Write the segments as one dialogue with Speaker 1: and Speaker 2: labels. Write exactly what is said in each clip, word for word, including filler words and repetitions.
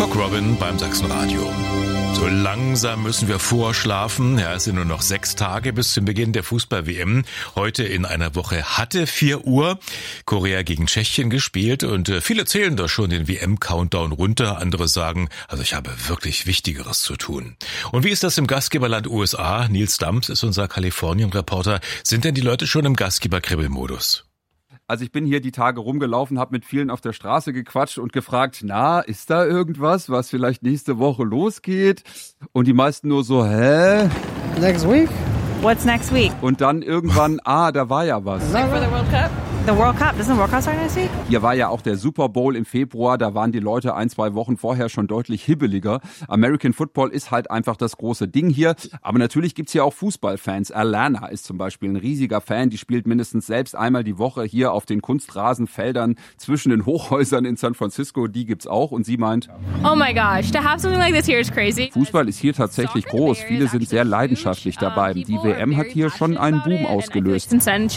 Speaker 1: Rock Robin beim Sachsenradio. So langsam müssen wir vorschlafen. Ja, es sind nur noch sechs Tage bis zum Beginn der Fußball-W M. Heute in einer Woche hatte vier Uhr Korea gegen Tschechien gespielt und viele zählen da schon den W M-Countdown runter. Andere sagen, also ich habe wirklich Wichtigeres zu tun. Und wie ist das im Gastgeberland U S A? Nils Dams ist unser Kalifornien-Reporter. Sind denn die Leute schon im Gastgeber-Kribbel-Modus?
Speaker 2: Also ich bin hier die Tage rumgelaufen, habe mit vielen auf der Straße gequatscht und gefragt, na, ist da irgendwas, was vielleicht nächste Woche losgeht? Und die meisten nur so, hä?
Speaker 3: Next week?
Speaker 4: What's next week?
Speaker 2: Und dann irgendwann, ah, da war ja was.
Speaker 4: Like for the World Cup? The World Cup? Doesn't the World Cup start next week?
Speaker 2: Hier war ja auch der Super Bowl im Februar, da waren die Leute ein, zwei Wochen vorher schon deutlich hibbeliger. American Football ist halt einfach das große Ding hier. Aber natürlich gibt's hier auch Fußballfans. Alana ist zum Beispiel ein riesiger Fan, die spielt mindestens selbst einmal die Woche hier auf den Kunstrasenfeldern zwischen den Hochhäusern in San Francisco. Die gibt's auch und sie meint,
Speaker 5: oh my gosh, to have something like this here is crazy.
Speaker 2: Fußball ist hier tatsächlich groß. Viele sind sehr leidenschaftlich dabei. Die W M hat hier schon einen Boom ausgelöst.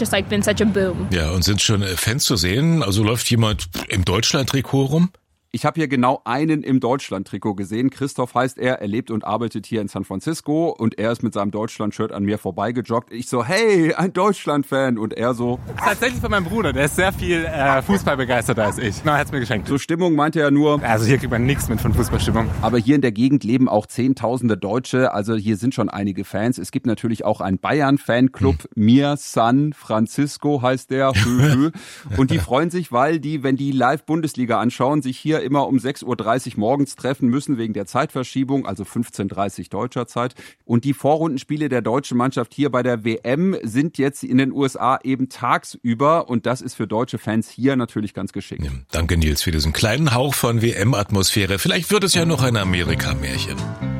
Speaker 1: Ja, und sind schon Fans zu sehen? Also läuft jemand im Deutschland-Trikot rum?
Speaker 2: Ich habe hier genau einen im Deutschland-Trikot gesehen. Christoph heißt er, er lebt und arbeitet hier in San Francisco und er ist mit seinem Deutschland-Shirt an mir vorbeigejoggt. Ich so, hey, ein Deutschland-Fan. Und er so,
Speaker 6: tatsächlich von meinem Bruder, der ist sehr viel äh, Fußball begeisterter als ich. Na, er hat's mir geschenkt.
Speaker 2: Zur Stimmung meinte er nur,
Speaker 6: also hier kriegt man nichts mit von Fußballstimmung.
Speaker 2: Aber hier in der Gegend leben auch Zehntausende Deutsche, also hier sind schon einige Fans. Es gibt natürlich auch einen Bayern-Fanclub, hm. Mir San Francisco heißt der. Und die freuen sich, weil die, wenn die Live-Bundesliga anschauen, sich hier immer um sechs Uhr dreißig morgens treffen müssen wegen der Zeitverschiebung, also fünfzehn Uhr dreißig deutscher Zeit. Und die Vorrundenspiele der deutschen Mannschaft hier bei der W M sind jetzt in den U S A eben tagsüber und das ist für deutsche Fans hier natürlich ganz geschickt.
Speaker 1: Ja, danke Nils für diesen kleinen Hauch von W M-Atmosphäre. Vielleicht wird es ja noch ein Amerika-Märchen.